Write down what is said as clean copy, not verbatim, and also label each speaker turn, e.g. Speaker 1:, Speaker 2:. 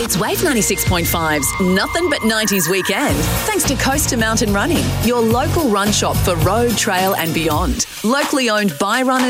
Speaker 1: It's Wave 96.5's Nothing But 90s Weekend, thanks to Coast to Mountain Running, your local run shop for road, trail and beyond. Locally owned by runners